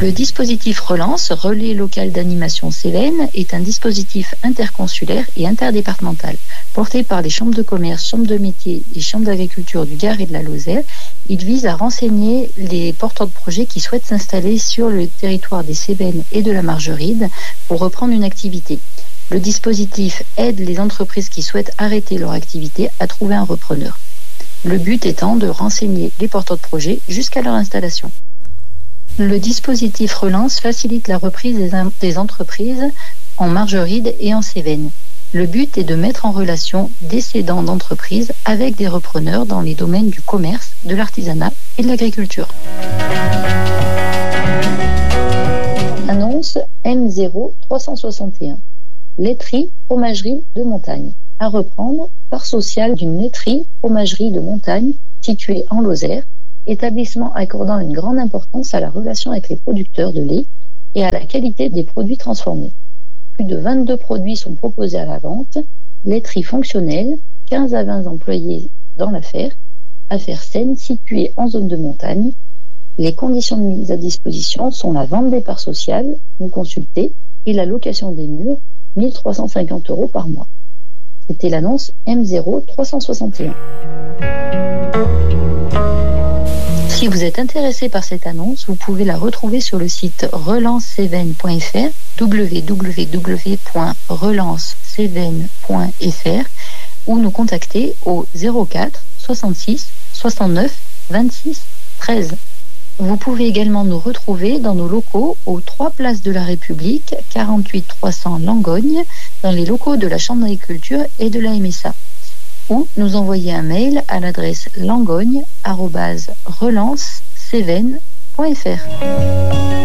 Le dispositif Relance, Relais local d'animation Cévennes, est un dispositif interconsulaire et interdépartemental. Porté par les chambres de commerce, chambres de métiers et chambres d'agriculture du Gard et de la Lozère, il vise à renseigner les porteurs de projets qui souhaitent s'installer sur le territoire des Cévennes et de la Margeride pour reprendre une activité. Le dispositif aide les entreprises qui souhaitent arrêter leur activité à trouver un repreneur. Le but étant de renseigner les porteurs de projets jusqu'à leur installation. Le dispositif Relance facilite la reprise des entreprises en Margeride et en Cévennes. Le but est de mettre en relation des cédants d'entreprises avec des repreneurs dans les domaines du commerce, de l'artisanat et de l'agriculture. Annonce M0361. Laiterie, fromagerie de montagne. À reprendre, part sociale d'une laiterie, fromagerie de montagne située en Lozère, établissement accordant une grande importance à la relation avec les producteurs de lait et à la qualité des produits transformés. Plus de 22 produits sont proposés à la vente. Laiterie fonctionnelle, 15 à 20 employés dans l'affaire. Affaire saine située en zone de montagne. Les conditions de mise à disposition sont la vente des parts sociales, nous consulter, et la location des murs, 1 350 € par mois. C'était l'annonce M0361. Si vous êtes intéressé par cette annonce, vous pouvez la retrouver sur le site relancecévennes.fr, www.relancecévennes.fr, ou nous contacter au 04 66 69 26 13. Vous pouvez également nous retrouver dans nos locaux aux 3 places de la République, 48 300 Langogne, dans les locaux de la Chambre d'agriculture et de la MSA. Ou nous envoyer un mail à l'adresse langogne@relancecévennes.fr.